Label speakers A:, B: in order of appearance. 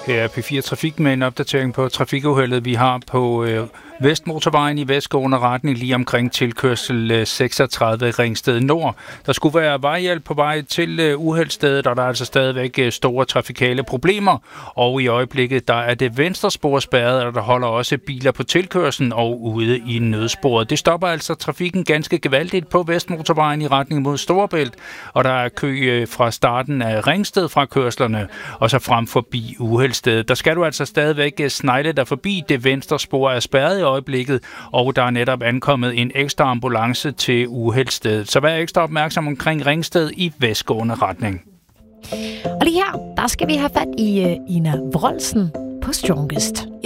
A: Her er P4 Trafik med en opdatering på trafikuheldet, vi har på Vestmotorvejen i vestgående retning, lige omkring tilkørsel 36 Ringsted Nord. Der skulle være vejhjælp på vej til uheldsstedet, og der er altså stadigvæk store trafikale problemer. Og i øjeblikket, der er det venstre spor spærret, og der holder også biler på tilkørslen og ude i nødsporet. Det stopper altså trafikken ganske gevaldigt på Vestmotorvejen i retning mod Storebælt, og der er kø fra starten af Ringsted fra kørslerne, og så frem forbi uheldsstedet. Der skal du altså stadigvæk snegle dig forbi. Det venstre spor er spærret i øjeblikket, og der er netop ankommet en ekstra ambulance til uheldsstedet. Så vær ekstra opmærksom omkring Ringsted i vestgående retning.
B: Og lige her, der skal vi have fat i Ina Wroldsen på Strongest.